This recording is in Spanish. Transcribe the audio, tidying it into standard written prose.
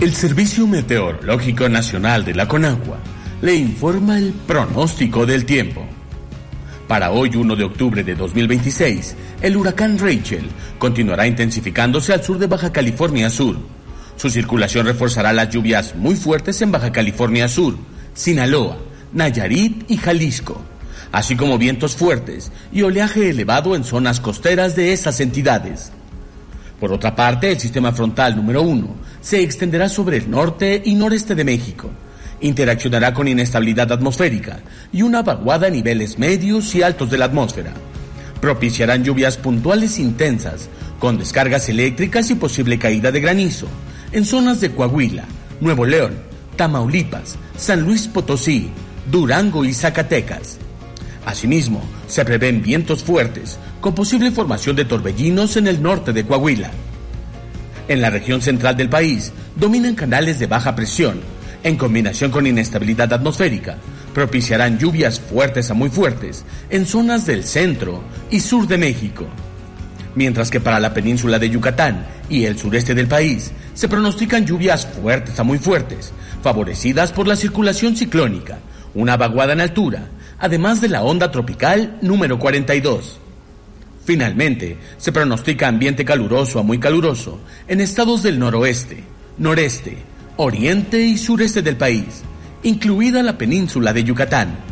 El Servicio Meteorológico Nacional de la Conagua le informa el pronóstico del tiempo. Para hoy, 1 de octubre de 2026, el huracán Rachel continuará intensificándose al sur de Baja California Sur. Su circulación reforzará las lluvias muy fuertes en Baja California Sur, Sinaloa, Nayarit y Jalisco, así como vientos fuertes y oleaje elevado en zonas costeras de esas entidades. Por otra parte, el sistema frontal número 1 se extenderá sobre el norte y noreste de México. Interaccionará con inestabilidad atmosférica y una vaguada a niveles medios y altos de la atmósfera. Propiciarán lluvias puntuales intensas, con descargas eléctricas y posible caída de granizo, en zonas de Coahuila, Nuevo León, Tamaulipas, San Luis Potosí, Durango y Zacatecas. Asimismo, se prevén vientos fuertes, con posible formación de torbellinos en el norte de Coahuila. En la región central del país, dominan canales de baja presión, en combinación con inestabilidad atmosférica, propiciarán lluvias fuertes a muy fuertes en zonas del centro y sur de México. Mientras que para la península de Yucatán y el sureste del país, se pronostican lluvias fuertes a muy fuertes, favorecidas por la circulación ciclónica, una vaguada en altura, además de la onda tropical número 42. Finalmente, se pronostica ambiente caluroso a muy caluroso en estados del noroeste, noreste, oriente y sureste del país, incluida la península de Yucatán.